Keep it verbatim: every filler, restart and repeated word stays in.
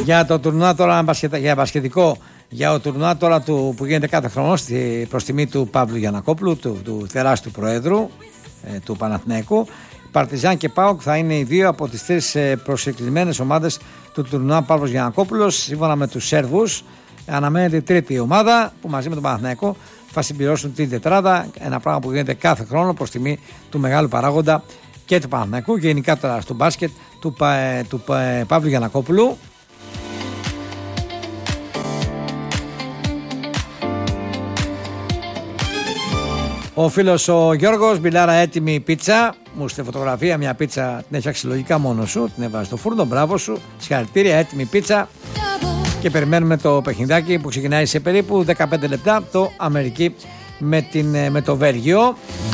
Για το τουρνουά τώρα, για μπασκετικό, για το τουρνουά τώρα του, που γίνεται κάθε χρόνο προς τιμή του Παύλου Γιαννακόπουλου, του, του τεράστιου προέδρου ε, του Παναθηναϊκού. Παρτιζάν και ΠΑΟΚ θα είναι οι δύο από τις τρεις ε, προσεκλημένες ομάδες του τουρνουά Παύλος Γιαννακόπουλος. Σύμφωνα με τους Σέρβους, αναμένεται η τρίτη ομάδα που μαζί με τον Παναθηναϊκό θα συμπληρώσουν την τετράδα. Ένα πράγμα που γίνεται κάθε χρόνο προς τιμή του μεγάλου παράγοντα και του Παναθηναϊκού και γενικά τώρα στο μπάσκετ του, του, του Παύλου Γιαννακόπουλου. Ο φίλος ο Γιώργος, Μπιλάρα, έτοιμη πίτσα. Μου στη φωτογραφία μια πίτσα την έχει αξιολογικά μόνο σου. Την έβαζε στο φούρνο, μπράβο σου. Συγχαρητήρια, έτοιμη πίτσα. Και περιμένουμε το παιχνιδάκι που ξεκινάει σε περίπου δεκαπέντε λεπτά. Το Αμερική με, την, με το Βέλγιο.